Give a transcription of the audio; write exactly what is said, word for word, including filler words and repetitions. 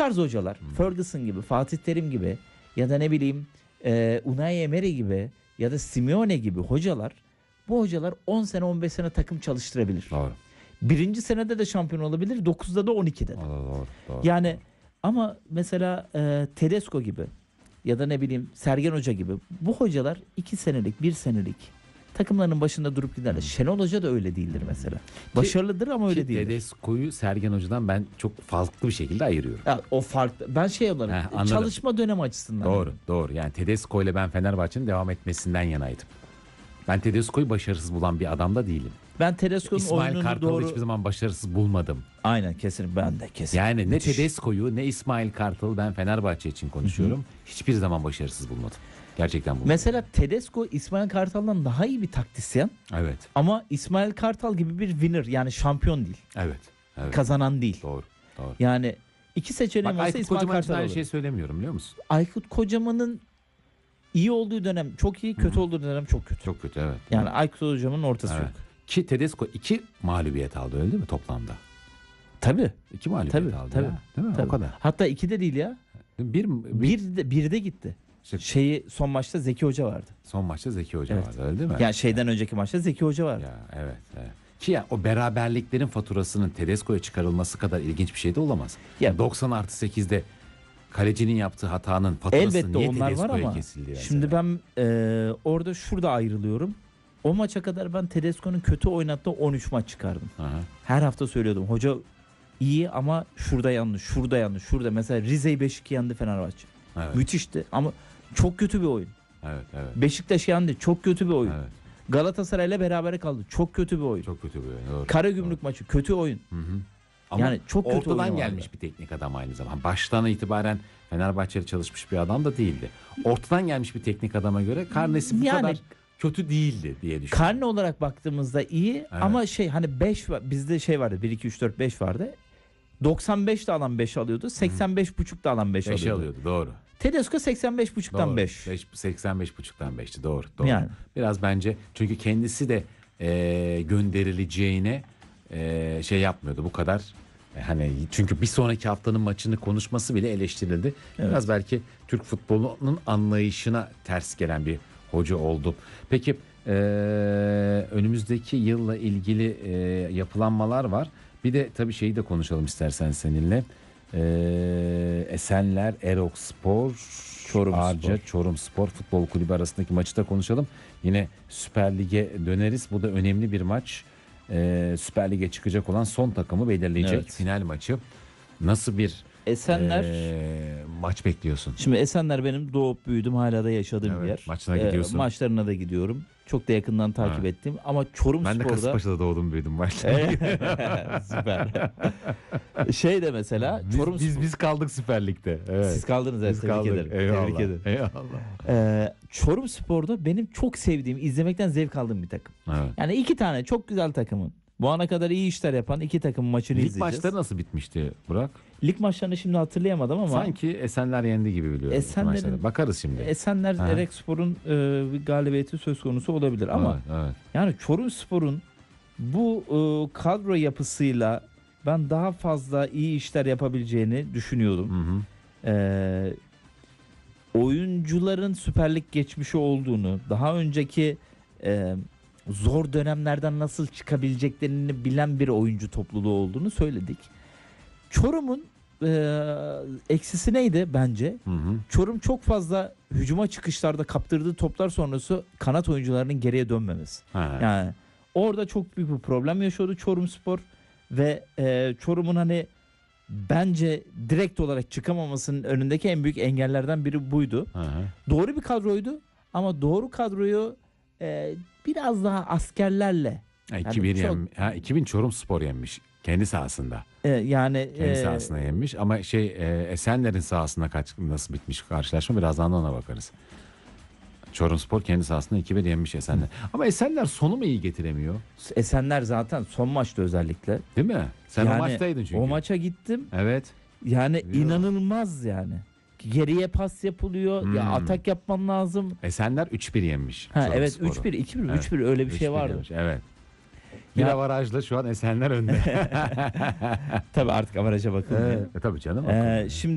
tarz hocalar, hmm. Ferguson gibi, Fatih Terim gibi ya da ne bileyim e, Unai Emery gibi ya da Simeone gibi hocalar, bu hocalar on sene on beş sene takım çalıştırabilir. Doğru. Birinci senede de şampiyon olabilir, dokuzda da on ikide de. Doğru, doğru, doğru. Yani ama mesela e, Tedesco gibi ya da ne bileyim Sergen Hoca gibi bu hocalar iki senelik, bir senelik takımlarının başında durup giderler. Hmm. Şenol Hoca da öyle değildir mesela. Başarılıdır ama öyle değildir. Tedesco'yu Sergen Hoca'dan ben çok farklı bir şekilde ayırıyorum. Ya, o farklı. Ben şey olarak Heh, çalışma dönemi açısından. Doğru, anladım. doğru. Yani Tedesco ile ben Fenerbahçe'nin devam etmesinden yanaydım. Ben Tedesco'yu başarısız bulan bir adam da değilim. Ben Tedesco'nun İsmail oyununu Kartal'ı doğru... hiçbir zaman başarısız bulmadım. Aynen, kesin, ben de kesin. Yani Müthiş. ne Tedesco'yu ne İsmail Kartal'ı ben Fenerbahçe için konuşuyorum. Hı hı. Hiçbir zaman başarısız bulmadım. Gerçekten bulmadım. Mesela Tedesco İsmail Kartal'dan daha iyi bir taktisyen. Evet. Ama İsmail Kartal gibi bir winner, yani şampiyon değil. Evet. evet. Kazanan değil. Doğru. Doğru. Yani iki seçeneğim olsa Aykut İsmail Kocaman Kartal aynı olur. şey söylemiyorum, biliyor musun? Aykut Kocaman'ın iyi olduğu dönem çok iyi, kötü Hı-hı. olduğu dönem çok kötü. Çok kötü, evet. Yani Aykut Hocam'ın ortası evet. yok. Ki Tedesco iki mağlubiyet aldı, öyle değil mi toplamda? Tabii. İki mağlubiyet tabii, aldı tabii, ya. Değil mi? Tabii. O kadar. Hatta iki de değil ya. Bir, bir, bir, de, bir de gitti. İşte, Şeyi son maçta Zeki Hoca vardı. Son maçta Zeki Hoca evet. vardı, öyle değil mi? Yani şeyden yani. önceki maçta Zeki Hoca vardı. Ya, evet, evet. Ki ya o beraberliklerin faturasının Tedesco'ya çıkarılması kadar ilginç bir şey de olamaz. Ya, doksan artı sekizde kalecinin yaptığı hatanın faturası elbette niye onlar var ama kesildi? Şimdi ben e, orada şurada ayrılıyorum. O maça kadar ben Tedesco'nun kötü oynattığı on üç maç çıkardım. Aha. Her hafta söylüyordum. Hoca iyi ama şurada yanlış, şurada yanlış, şurada. Mesela Rize'yi beş iki yendi Fenerbahçe. Evet. Müthişti ama çok kötü bir oyun. Evet, evet. Beşiktaş yendi, çok kötü bir oyun. Evet. Galatasaray'la berabere kaldı. Çok kötü bir oyun. Çok kötü bir oyun. Doğru. Karagümrük maçı kötü oyun. Hı hı. Ama yani çok kötü ortadan gelmiş vardı. Bir teknik adam aynı zamanda. Baştan itibaren Fenerbahçe'de çalışmış bir adam da değildi. Ortadan gelmiş bir teknik adama göre karnesi bu yani, kadar kötü değildi diye düşünüyorum. Karne olarak baktığımızda iyi evet. ama şey hani beş var. Bizde şey vardı. bir iki üç dört beş vardı. doksan beş de alan beş alıyordu. seksen beş buçuk da alan beş alıyordu. beş alıyordu, doğru. Tedesco seksen beş buçuktan beş. seksen beş buçuktan beşti, doğru. doğru. Yani. Biraz bence çünkü kendisi de e, gönderileceğine e, şey yapmıyordu bu kadar. E, hani çünkü bir sonraki haftanın maçını konuşması bile eleştirildi. Evet. Biraz belki Türk futbolunun anlayışına ters gelen bir hoca oldu. Peki e, önümüzdeki yılla ilgili e, yapılanmalar var. Bir de tabii şeyi de konuşalım istersen seninle. Ee, Esenler, Erokspor, Çorum Arca, Spor. Çorum Spor Futbol Kulübü arasındaki maçı da konuşalım. Yine Süper Lig'e döneriz. Bu da önemli bir maç. Ee, Süper Lig'e çıkacak olan son takımı belirleyecek evet. final maçı. Nasıl bir Esenler e, maç bekliyorsun? Şimdi Esenler benim doğup büyüdüm, hala da yaşadığım evet, bir yer. Maçına gidiyorsun. E, maçlarına da gidiyorum. Çok da yakından takip ha. ettim. Ama Çorum ben Spor'da... Ben de Kasımpaşa'da doğdum büyüdüm maçlarına. Süper. Şey de mesela biz, Çorum biz, biz kaldık Süper Lig'de. Evet. Siz kaldınız. Evet, tebrik kaldık. ederim. Eyvallah. Tebrik ederim. Eyvallah. Ee, Çorum Spor'da benim çok sevdiğim, izlemekten zevk aldığım bir takım. Evet. Yani iki tane çok güzel takımın. Bu ana kadar iyi işler yapan iki takım maçını Lig izleyeceğiz. Lig maçları nasıl bitmişti Burak? Lig maçlarını şimdi hatırlayamadım ama. Sanki Esenler yendi gibi biliyorum. Esenler'in, bakarız şimdi. Esenler Erekspor'un e, bir galibiyeti söz konusu olabilir ama evet, evet. yani Çorum Spor'un bu e, kadro yapısıyla ben daha fazla iyi işler yapabileceğini düşünüyordum. Hı hı. E, oyuncuların Süper Lig geçmişi olduğunu, daha önceki e, zor dönemlerden nasıl çıkabileceklerini bilen bir oyuncu topluluğu olduğunu söyledik. Çorum'un e, eksisi neydi bence? Hı hı. Çorum çok fazla hücuma çıkışlarda kaptırdığı toplar sonrası kanat oyuncularının geriye dönmemesi. Ha. Yani orada çok büyük bir problem yaşıyordu Çorum Spor ve e, Çorum'un hani bence direkt olarak çıkamamasının önündeki en büyük engellerden biri buydu. Hı hı. Doğru bir kadroydu ama doğru kadroyu e, biraz daha askerlerle. Ha, iki bin yani çok, yem, ha, iki bin Çorum Spor yenmiş kendi sahasında. E, yani kendi e, sahasında yenmiş ama şey e, Esenler'in sahasında kaç nasıl bitmiş karşılaşma, birazdan da ona bakarız. Çorum Spor kendi sahasında iki bir yenmiş Esenler. Hı. Ama Esenler sonu mu iyi getiremiyor? Esenler zaten son maçta özellikle. Değil mi? Sen yani, o maçtaydın çünkü. O maça gittim. Evet. Yani Biliyorum. inanılmaz yani. Geriye pas yapılıyor. Hmm. Ya atak yapman lazım. Esenler üç bir yenmiş. Ha, evet üç bir, iki bir, evet. üç bir öyle bir şey vardı. Yenmiş, evet. Bir ya, avarajla şu an Esenler önde. Tabii artık avaraja bakılmıyor. Evet, tabii canım. Ee, şimdi